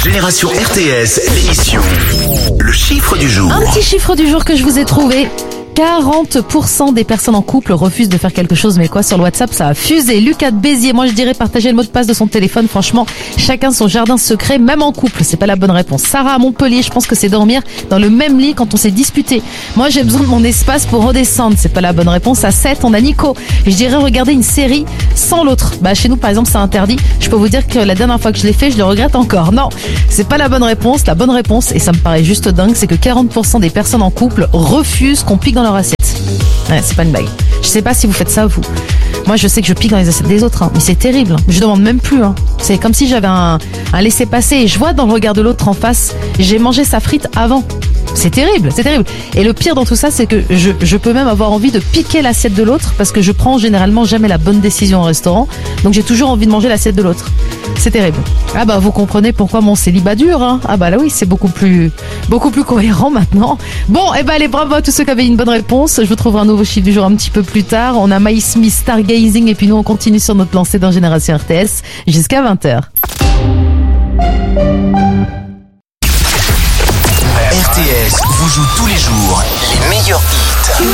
Génération RTS, l'émission Le chiffre du jour. Un petit chiffre du jour que je vous ai trouvé. 40% des personnes en couple refusent de faire quelque chose, mais quoi, sur le WhatsApp, ça a fusé. Lucas de Béziers, moi je dirais partager le mot de passe de son téléphone. Franchement, chacun son jardin secret, même en couple, c'est pas la bonne réponse. Sarah à Montpellier, je pense que c'est dormir dans le même lit quand on s'est disputé. Moi j'ai besoin de mon espace pour redescendre, c'est pas la bonne réponse. À 7, on a Nico. Je dirais regarder une série sans l'autre. Bah chez nous par exemple c'est interdit. Je peux vous dire que la dernière fois que je l'ai fait, je le regrette encore. Non, c'est pas la bonne réponse. La bonne réponse, et ça me paraît juste dingue, c'est que 40% des personnes en couple refusent qu'on pique dans leur assiette. Ouais, c'est pas une blague. Je sais pas si vous faites ça, vous. Moi, je sais que je pique dans les assiettes des autres, hein. Mais c'est terrible. Je demande même plus, hein. C'est comme si j'avais un laissez-passer et je vois dans le regard de l'autre en face, j'ai mangé sa frite avant. C'est terrible, c'est terrible. Et le pire dans tout ça, c'est que je peux même avoir envie de piquer l'assiette de l'autre parce que je prends généralement jamais la bonne décision au restaurant. Donc j'ai toujours envie de manger l'assiette de l'autre. C'est terrible. Ah bah vous comprenez pourquoi mon célibat dure, hein. Ah bah là oui, c'est beaucoup plus cohérent maintenant. Bon, et bah allez, bravo à tous ceux qui avaient une bonne réponse. Je vous trouverai un nouveau chiffre du jour un petit peu plus tard. On a My Smith, Stargazing, et puis nous on continue sur notre lancée dans Génération RTS jusqu'à 20h. RTS vous joue tous les jours les meilleurs hits.